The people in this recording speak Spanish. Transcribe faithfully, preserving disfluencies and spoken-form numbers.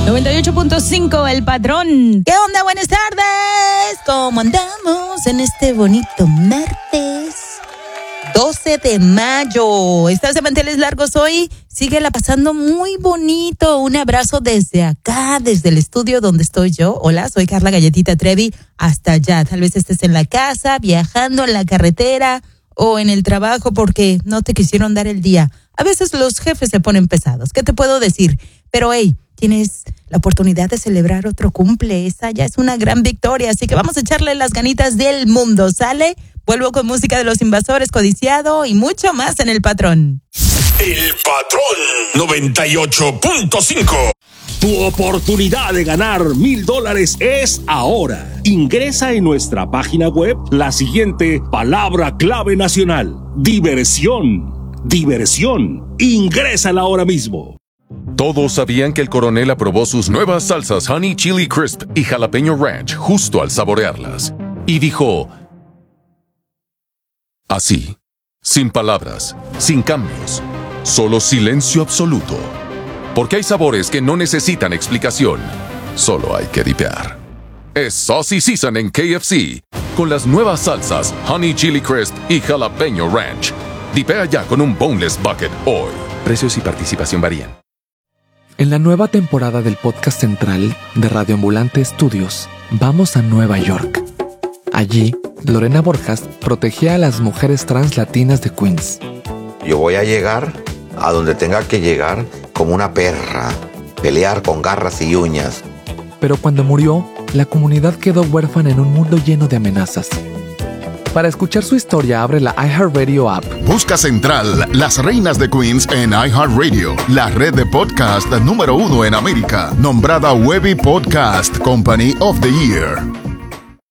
noventa y ocho punto cinco, El Patrón. ¿Qué onda? Buenas tardes. ¿Cómo andamos en este bonito martes doce de mayo? ¿Estás de manteles largos hoy? Síguela pasando muy bonito. Un abrazo desde acá, desde el estudio donde estoy yo. Hola, soy Carla Galletita Trevi. Hasta allá. Tal vez estés en la casa, viajando en la carretera o en el trabajo porque no te quisieron dar el día. A veces los jefes se ponen pesados. ¿Qué te puedo decir? Pero hey, tienes la oportunidad de celebrar otro cumple. Esa ya es una gran victoria. Así que vamos a echarle las ganitas del mundo. ¿Sale? Vuelvo con música de Los Invasores, Codiciado y mucho más en El Patrón. El Patrón noventa y ocho punto cinco. Tu oportunidad de ganar mil dólares es ahora. Ingresa en nuestra página web la siguiente palabra clave nacional: diversión. Diversión. Ingrésala ahora mismo. Todos sabían que el coronel aprobó sus nuevas salsas Honey Chili Crisp y Jalapeño Ranch justo al saborearlas. Y dijo así, sin palabras, sin cambios, solo silencio absoluto. Porque hay sabores que no necesitan explicación, solo hay que dipear. Es Saucy Season en K F C, con las nuevas salsas Honey Chili Crisp y Jalapeño Ranch. Dipea ya con un Boneless Bucket hoy. Precios y participación varían. En la nueva temporada del podcast central de Radio Ambulante Studios, vamos a Nueva York. Allí, Lorena Borjas protegía a las mujeres trans latinas de Queens. Yo voy a llegar a donde tenga que llegar como una perra, pelear con garras y uñas. Pero cuando murió, la comunidad quedó huérfana en un mundo lleno de amenazas. Para escuchar su historia, abre la iHeartRadio app. Busca Central, Las Reinas de Queens en iHeartRadio, la red de podcast número uno en América, nombrada Webby Podcast Company of the Year.